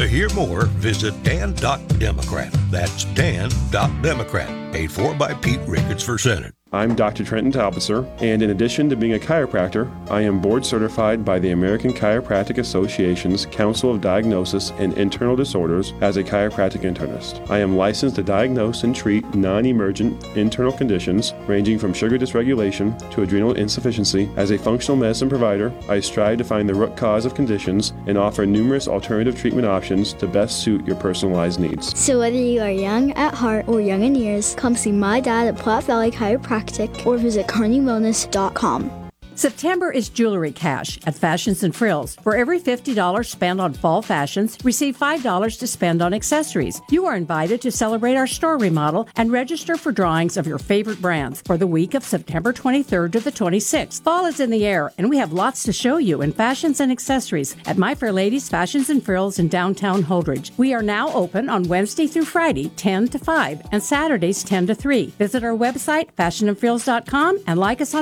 To hear more, visit dan.democrat. That's dan.democrat. Paid for by Pete Ricketts for Senate. I'm Dr. Trenton Talbotser, and in addition to being a chiropractor, I am board certified by the American Chiropractic Association's Council of Diagnosis and Internal Disorders as a chiropractic internist. I am licensed to diagnose and treat non-emergent internal conditions ranging from sugar dysregulation to adrenal insufficiency. As a functional medicine provider, I strive to find the root cause of conditions and offer numerous alternative treatment options to best suit your personalized needs. So whether you are young at heart or young in years, come see my dad at Platte Valley Chiropractic or visit CarneyWellness.com. September is Jewelry Cash at Fashions and Frills. For every $50 spent on fall fashions, receive $5 to spend on accessories. You are invited to celebrate our store remodel and register for drawings of your favorite brands for the week of September 23rd to the 26th. Fall is in the air, and we have lots to show you in fashions and accessories at My Fair Ladies Fashions and Frills in downtown Holdridge. We are now open on Wednesday through Friday, 10 to 5, and Saturdays, 10 to 3. Visit our website, fashionandfrills.com, and like us on